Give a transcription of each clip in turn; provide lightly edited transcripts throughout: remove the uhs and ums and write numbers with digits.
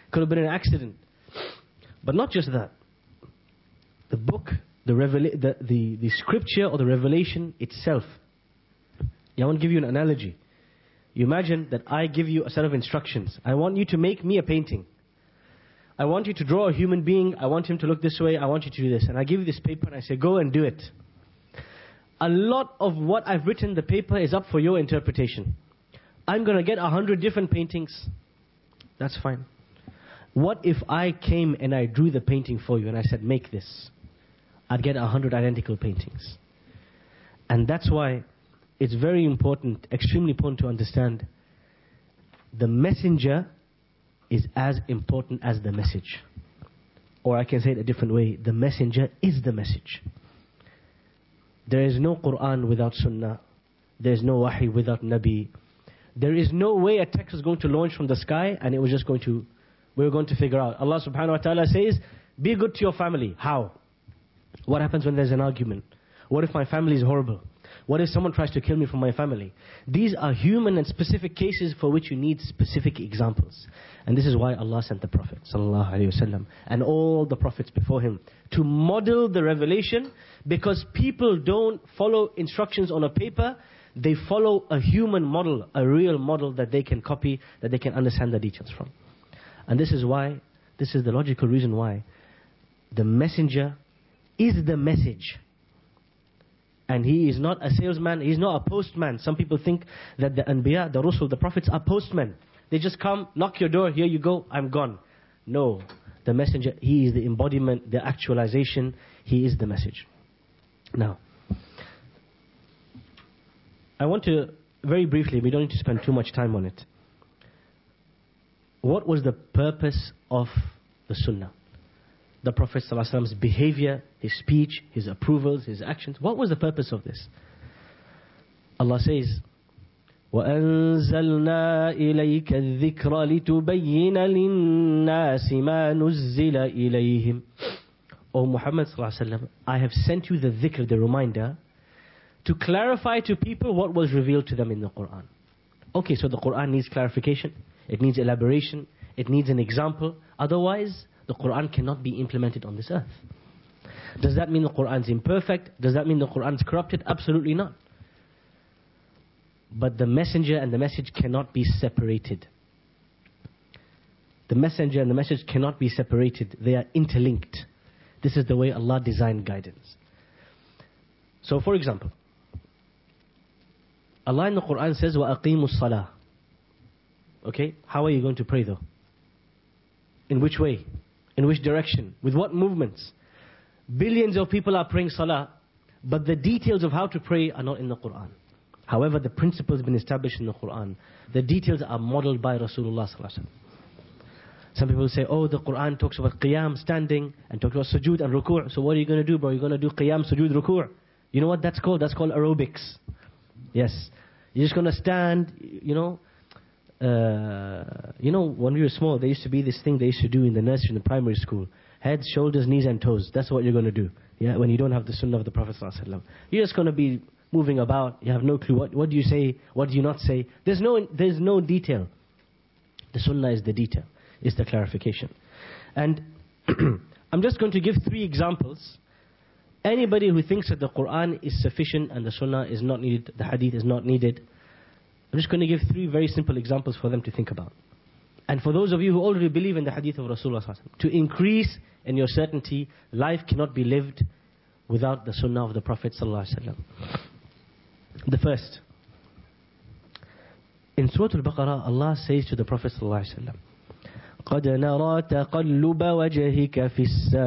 Could have been an accident. But not just that. The book, the scripture or the revelation itself. I want to give you an analogy. You imagine that I give you a set of instructions. I want you to make me a painting. I want you to draw a human being. I want him to look this way. I want you to do this. And I give you this paper and I say, go and do it. A lot of what I've written in the paper is up for your interpretation. I'm going to get 100 different paintings. That's fine. What if I came and I drew the painting for you and I said, make this? I'd get 100 identical paintings. And that's why it's very important, extremely important to understand the messenger is as important as the message. Or I can say it a different way, the messenger is the message. There is no Quran without Sunnah. There is no Wahi without Nabi. There is no way a text is going to launch from the sky and it was just going to, we're going to figure out. Allah subhanahu wa ta'ala says, be good to your family. How? What happens when there's an argument? What if my family is horrible? What if someone tries to kill me from my family? These are human and specific cases for which you need specific examples. And this is why Allah sent the Prophet ﷺ and all the prophets before him to model the revelation, because people don't follow instructions on a paper. They follow a human model, a real model that they can copy, that they can understand the details from. And this is why, this is the logical reason why the messenger is the message. And he is not a salesman, he is not a postman. Some people think that the Anbiya, the Rusul, the prophets are postmen. They just come, knock your door, here you go, I'm gone. No, the messenger, he is the embodiment, the actualization, he is the message. Now, I want to, very briefly, we don't need to spend too much time on it. What was the purpose of the Sunnah? The Prophet ﷺ's behavior, his speech, his approvals, his actions. What was the purpose of this? Allah says, وَأَنزَلْنَا إِلَيْكَ الذِّكْرَ لِتُبَيِّنَ لِلنَّاسِ مَا نُزِّلَ إِلَيْهِمْ. O Muhammad ﷺ, I have sent you the dhikr, the reminder, to clarify to people what was revealed to them in the Quran. Okay, so the Quran needs clarification, it needs elaboration, it needs an example. Otherwise, the Quran cannot be implemented on this earth. Does that mean the Quran is imperfect? Does that mean the Quran is corrupted? Absolutely not. But the messenger and the message cannot be separated. The messenger and the message cannot be separated. They are interlinked. This is the way Allah designed guidance. So for example, Allah in the Quran says, وَأَقِيمُوا الصَّلَاةِ. Okay, how are you going to pray though? In which way? In which direction? With what movements? Billions of people are praying salah, but the details of how to pray are not in the Quran. However, the principle has been established in the Quran. The details are modeled by Rasulullah ﷺ. Some people say, oh, the Quran talks about qiyam, standing, and talks about sujood and ruku'. So what are you going to do, bro? You're going to do qiyam, sujood, ruku'. You know what that's called? That's called aerobics. Yes. You're just going to stand, when we were small, there used to be this thing they used to do in the nursery, in the primary school. Heads, shoulders, knees and toes. That's what you're going to do. Yeah, when you don't have the sunnah of the Prophet ﷺ. You're just going to be moving about. You have no clue. What do you say? What do you not say? There's no detail. The sunnah is the detail. It's the clarification. And I'm just going to give 3 examples. Anybody who thinks that the Quran is sufficient and the sunnah is not needed, the hadith is not needed, I'm just going to give 3 very simple examples for them to think about. And for those of you who already believe in the hadith of Rasulullah ﷺ, to increase in your certainty, life cannot be lived without the sunnah of the Prophet ﷺ. The first, in Surah Al-Baqarah, Allah says to the Prophet ﷺ, قَدْ نَرَى تَقَلُّبَ وَجْهِكَ فِي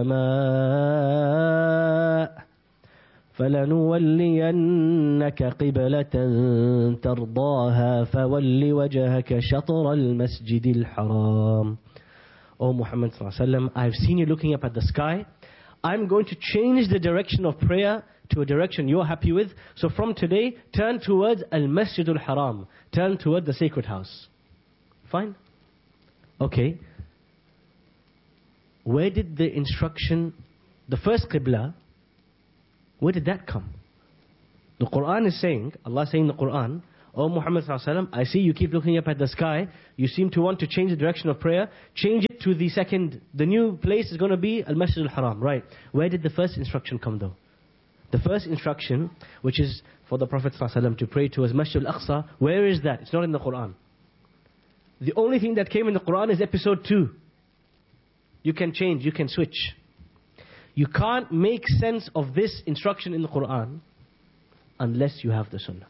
السَّمَاءِ فَلَنُوَلِّيَنَّكَ قِبْلَةً تَرْضَاهَا فَوَلِّ وَجْهَكَ شَطْرَ الْمَسْجِدِ الْحَرَامِ. O Muhammad ﷺ, I have seen you looking up at the sky. I'm going to change the direction of prayer to a direction you're happy with. So from today, turn towards Al-Masjid Al-Haram. Turn toward the sacred house. Fine? Okay. Where did the instruction, the first Qibla, where did that come? The Quran is saying, Allah saying in the Quran, "Oh Muhammad sallallahu alaihi wasallam, I see you keep looking up at the sky. You seem to want to change the direction of prayer. Change it to the new place is going to be Al-Masjid Al-Haram." Right. Where did the first instruction come though? The first instruction, which is for the Prophet sallallahu alaihi wasallam to pray to his Masjid Al-Aqsa, where is that? It's not in the Quran. The only thing that came in the Quran is episode 2. You can change, you can switch. You can't make sense of this instruction in the Quran unless you have the Sunnah.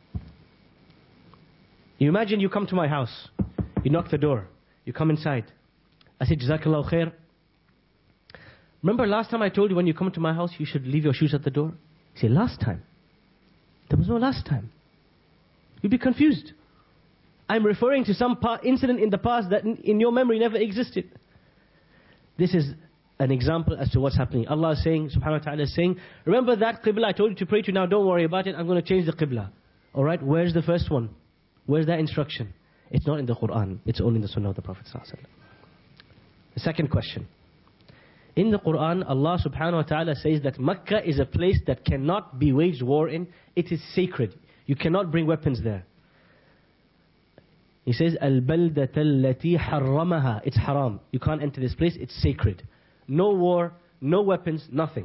You imagine you come to my house, you knock the door, you come inside. I say, Jazakallahu khair. Remember last time I told you when you come to my house, you should leave your shoes at the door? You say, last time? There was no last time. You'd be confused. I'm referring to some incident in the past that in your memory never existed. This is an example as to what's happening. Allah is saying, subhanahu wa ta'ala is saying, remember that qibla I told you to pray to, now don't worry about it, I'm going to change the qibla. Alright, where's the first one? Where's that instruction? It's not in the Quran, it's only in the Sunnah of the Prophet sallallahu alaihi wasallam. The second question. In the Quran, Allah subhanahu wa ta'ala says that Makkah is a place that cannot be waged war in. It is sacred. You cannot bring weapons there. He says, Al-Baldata allati harramaha. It's haram. You can't enter this place. It's sacred. No war, no weapons, nothing.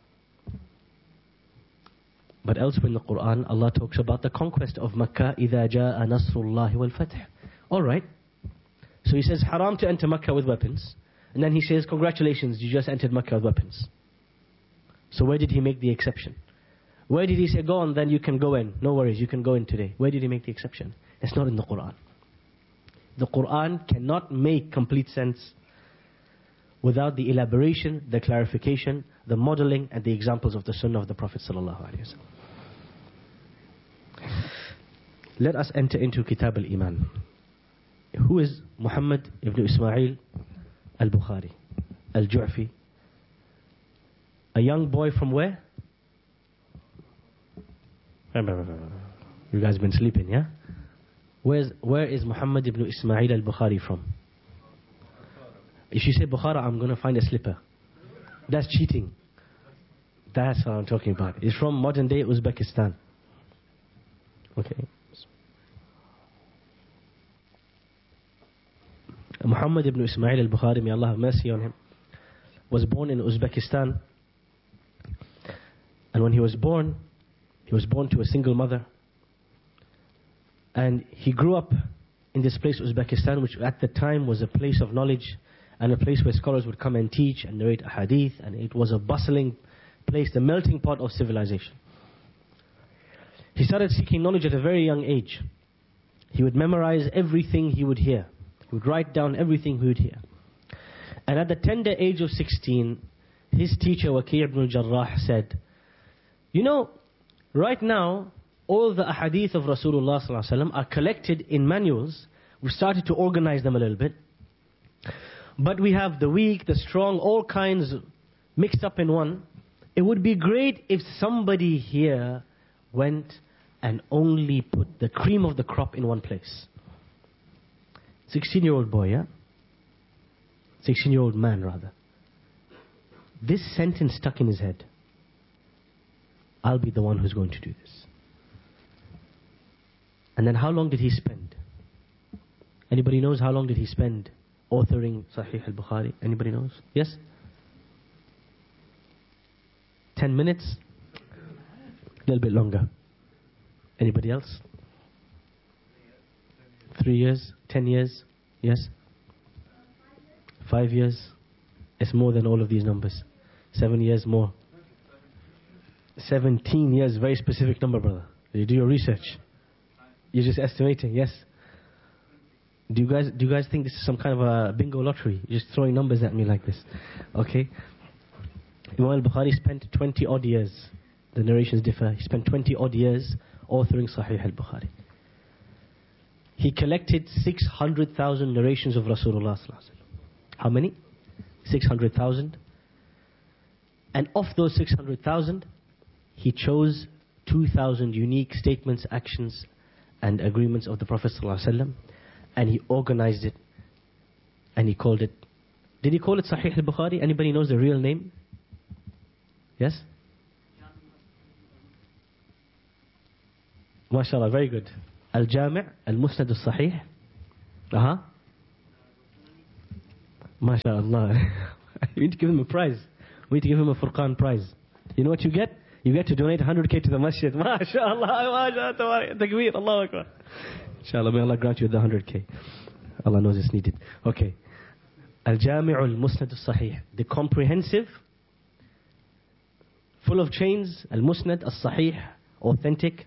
But elsewhere in the Quran, Allah talks about the conquest of Makkah. إِذَا جَاءَ نَصْرُ اللَّهِ وَالْفَتْحِ. Alright. So he says, haram to enter Makkah with weapons. And then he says, congratulations, you just entered Makkah with weapons. So where did he make the exception? Where did he say, go on, then you can go in. No worries, you can go in today. Where did he make the exception? It's not in the Quran. The Quran cannot make complete sense without the elaboration, the clarification, the modeling, and the examples of the Sunnah of the Prophet sallallahu alaihi wasallam. Let us enter into Kitab al-Iman. Who is Muhammad ibn Ismail al-Bukhari, al-Ju'fi? A young boy from where? You guys been sleeping, yeah? Where is Muhammad ibn Ismail al-Bukhari from? If you say Bukhara, I'm going to find a slipper. That's cheating. That's what I'm talking about. It's from modern day Uzbekistan. Okay. Muhammad ibn Ismail al-Bukhari, may Allah have mercy on him, was born in Uzbekistan. And when he was born to a single mother. And he grew up in this place, Uzbekistan, which at the time was a place of knowledge and a place where scholars would come and teach and narrate a hadith. And it was a bustling place, the melting pot of civilization. He started seeking knowledge at a very young age. He would memorize everything he would hear. He would write down everything he would hear. And at the tender age of 16, his teacher, Waki' ibn al-Jarrah, said, you know, right now, all the ahadith of Rasulullah sallallahu alaihi wasallam are collected in manuals. We started to organize them a little bit. But we have the weak, the strong, all kinds mixed up in one. It would be great if somebody here went and only put the cream of the crop in one place. 16-year-old boy, yeah? 16-year-old man, rather. This sentence stuck in his head. I'll be the one who's going to do this. And then how long did he spend? Anybody knows how long did he spend authoring Sahih al-Bukhari? Anybody knows? Yes? 10 minutes? A little bit longer. Anybody else? 3 years? 10 years? Yes? 5 years? It's more than all of these numbers. 7 years more. 17 years, very specific number, brother. You do your research. You're just estimating, yes? Do you guys think this is some kind of a bingo lottery? You're just throwing numbers at me like this. Okay? Imam al-Bukhari spent 20 odd years. The narrations differ. He spent 20 odd years authoring Sahih al-Bukhari. He collected 600,000 narrations of Rasulullah sallallahu alaihi wasallam. How many? 600,000. And of those 600,000, he chose 2,000 unique statements, actions, and agreements of the Prophet ﷺ, and he organized it, and he called it. Did he call it Sahih al-Bukhari? Anybody knows the real name? Yes? MashaAllah, very good. Al-Jami' Al-Musnad Al-Sahih. MashaAllah. You need to give him a prize. We need to give him a Furqan prize. You know what you get? You get to donate 100k to the masjid. MashaAllah. Takbir. Allahu Akbar. Inshallah, may Allah grant you the 100k. Allah knows it's needed. Okay. Al-Jami' Al-Musnad Al-Sahih. The comprehensive, full of chains, Al-Musnad Al-Sahih, authentic,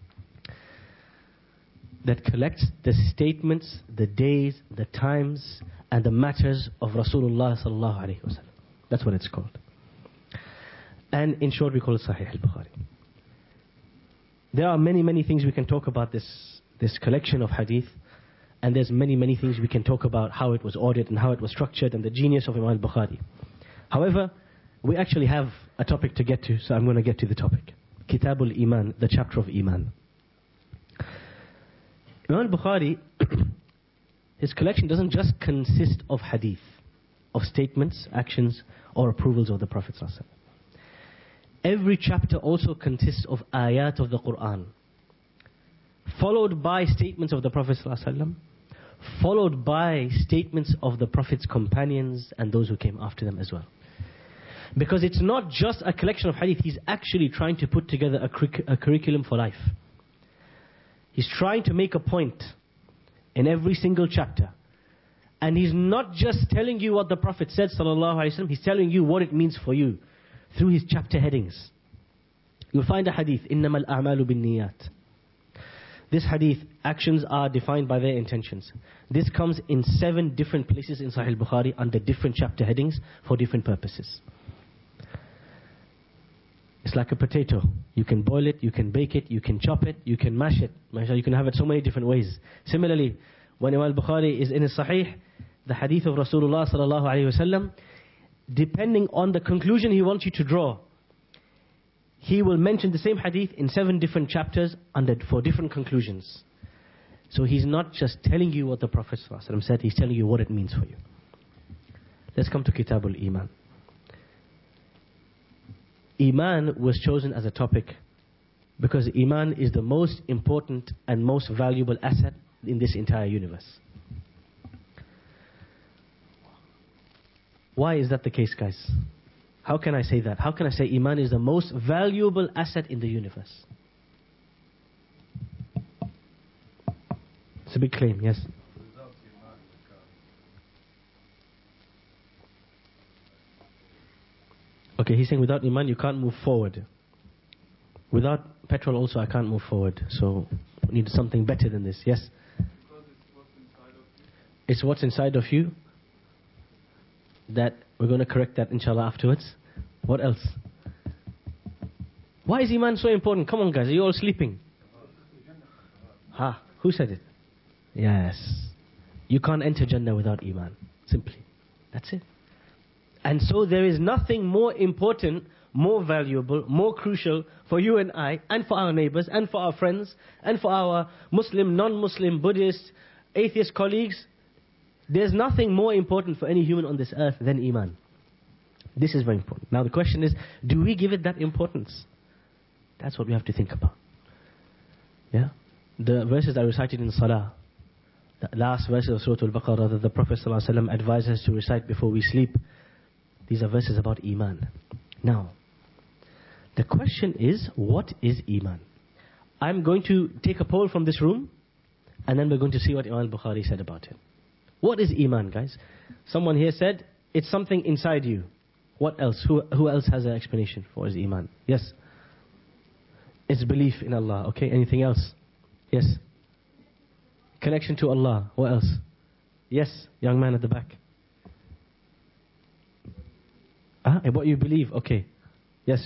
that collects the statements, the days, the times, and the matters of Rasulullah sallallahu alaihi wasallam. That's what it's called. And in short, we call it Sahih al-Bukhari. There are many, many things we can talk about this collection of hadith, and there's many, many things we can talk about how it was ordered and how it was structured and the genius of Imam al-Bukhari. However, we actually have a topic to get to, so I'm going to get to the topic. Kitabul Iman, the chapter of Iman. Imam al-Bukhari, his collection doesn't just consist of hadith, of statements, actions, or approvals of the Prophet ﷺ. Every chapter also consists of ayat of the Quran, followed by statements of the Prophet ﷺ, followed by statements of the Prophet's companions and those who came after them as well. Because it's not just a collection of hadith, he's actually trying to put together a curriculum for life. He's trying to make a point in every single chapter. And he's not just telling you what the Prophet said, sallallahu alaihi wasallam, he's telling you what it means for you through his chapter headings. You'll find a hadith, إِنَّمَا الْأَعْمَالُ بِالنِّيَّاتِ. This hadith, actions are defined by their intentions. This comes in 7 different places in Sahih Bukhari under different chapter headings for different purposes. It's like a potato. You can boil it, you can bake it, you can chop it, you can mash it. You can have it so many different ways. Similarly, when Imam al-Bukhari is in his Sahih, the hadith of Rasulullah sallallahu alaihi wasallam, depending on the conclusion he wants you to draw, he will mention the same hadith in 7 different chapters for different conclusions. So he's not just telling you what the Prophet sallallahu alaihi wasallam said, he's telling you what it means for you. Let's come to Kitabul Iman. Iman was chosen as a topic because Iman is the most important and most valuable asset in this entire universe. Why is that the case, guys? How can I say that? How can I say Iman is the most valuable asset in the universe? It's a big claim, yes? Okay, he's saying without Iman you can't move forward. Without petrol also I can't move forward. So we need something better than this, yes? Because it's what's inside of you. That we're going to correct that inshallah afterwards. What else? Why is Iman so important? Come on guys, are you all sleeping? Who said it? Yes. You can't enter Jannah without Iman. Simply. That's it. And so there is nothing more important, more valuable, more crucial for you and I, and for our neighbors, and for our friends, and for our Muslim, non-Muslim, Buddhist, atheist colleagues. There's nothing more important for any human on this earth than Iman. This is very important. Now the question is, do we give it that importance? That's what we have to think about. Yeah? The verses I recited in Salah, the last verses of Surah Al-Baqarah that the Prophet ﷺ advises us to recite before we sleep, these are verses about Iman. Now, the question is, what is Iman? I'm going to take a poll from this room, and then we're going to see what Imam al-Bukhari said about it. What is Iman, guys? Someone here said, it's something inside you. What else? Who else has an explanation for what is Iman? Yes? It's belief in Allah. Okay, anything else? Yes? Connection to Allah. What else? Yes, young man at the back. What you believe. Okay. Yes?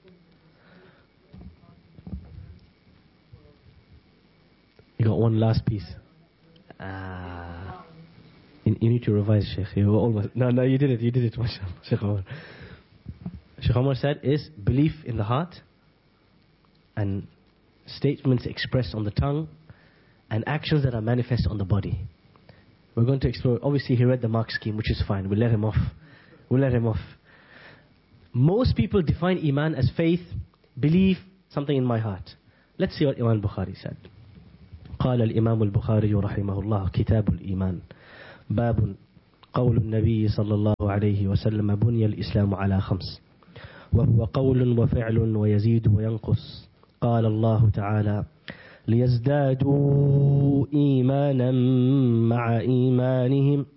You got one last piece. You need to revise, Sheikh. You were almost... No, you did it. You did it, mashallah. Sheikh Omar. Sheikh Omar said is belief in the heart and statements expressed on the tongue and actions that are manifest on the body. We're going to explore... Obviously, he read the mark scheme, which is fine. We'll let him off. Most people define Iman as faith, belief, something in my heart. Let's see what Imam Bukhari said. قال الإمام البخاري رحمه الله: كتاب الإيمان، باب قول النبي صلى الله عليه وسلم: بني الإسلام على 5، وهو قول وفعل ويزيد وينقص. قال الله تعالى: ليزدادوا إيمانا مع إيمانهم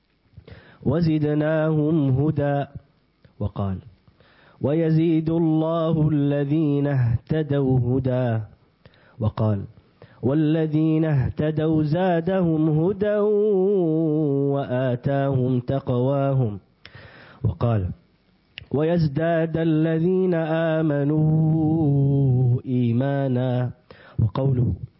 وزدناهم هدى. وقال: ويزيد الله الذين اهتدوا هدى. وقال: والذين اهتدوا زادهم هدى وآتاهم تقواهم. وقال: ويزداد الذين آمنوا إيمانا. وقوله: